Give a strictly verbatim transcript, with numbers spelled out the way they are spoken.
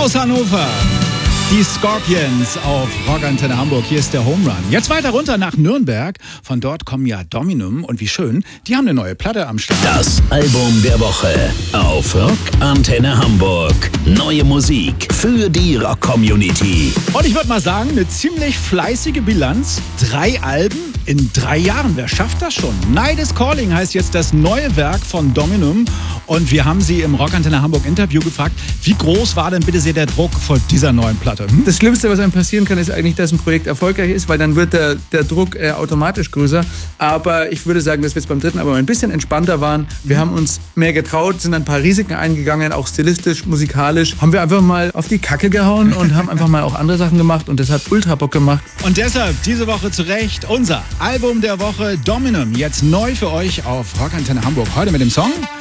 Aus Hannover. Die Scorpions auf Rockantenne Hamburg. Hier ist der Home Run. Jetzt weiter runter nach Nürnberg. Von dort kommen ja Dominum. Und wie schön, die haben eine neue Platte am Start. Das Album der Woche auf Rockantenne Hamburg. Neue Musik für die Rock-Community. Und ich würde mal sagen, eine ziemlich fleißige Bilanz. Drei Alben in drei Jahren. Wer schafft das schon? Night is Calling heißt jetzt das neue Werk von Dominum. Und wir haben sie im Rockantenne Hamburg Interview gefragt, wie groß war denn bitte sehr der Druck vor dieser neuen Platte? Hm? Das Schlimmste, was einem passieren kann, ist eigentlich, dass ein Projekt erfolgreich ist, weil dann wird der, der Druck äh, automatisch größer. Aber ich würde sagen, dass wir jetzt beim dritten Album ein bisschen entspannter waren. Wir haben uns mehr getraut, sind ein paar Risiken eingegangen, auch stilistisch, musikalisch. Haben wir einfach mal auf die Kacke gehauen und haben einfach mal auch andere Sachen gemacht und das hat ultra Bock gemacht. Und deshalb diese Woche zu Recht unser Album der Woche Dominum. Jetzt neu für euch auf Rockantenne Hamburg. Heute mit dem Song